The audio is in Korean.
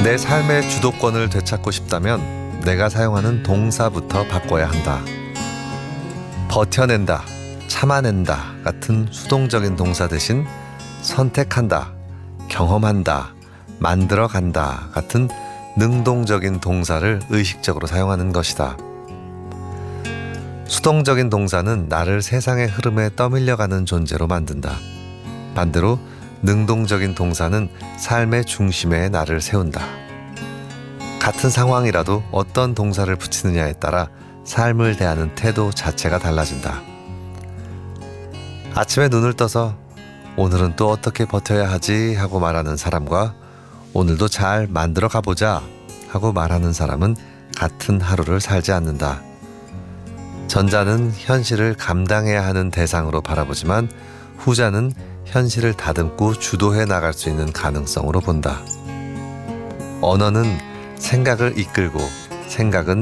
내 삶의 주도권을 되찾고 싶다면 내가 사용하는 동사부터 바꿔야 한다. 버텨낸다, 참아낸다 같은 수동적인 동사 대신 선택한다, 경험한다, 만들어간다 같은 능동적인 동사를 의식적으로 사용하는 것이다. 수동적인 동사는 나를 세상의 흐름에 떠밀려가는 존재로 만든다. 반대로 능동적인 동사는 삶의 중심에 나를 세운다. 같은 상황이라도 어떤 동사를 붙이느냐에 따라 삶을 대하는 태도 자체가 달라진다. 아침에 눈을 떠서 오늘은 또 어떻게 버텨야 하지 하고 말하는 사람과 오늘도 잘 만들어 가보자 하고 말하는 사람은 같은 하루를 살지 않는다. 전자는 현실을 감당해야 하는 대상으로 바라보지만 후자는 현실을 다듬고 주도해 나갈 수 있는 가능성으로 본다. 언어는 생각을 이끌고 생각은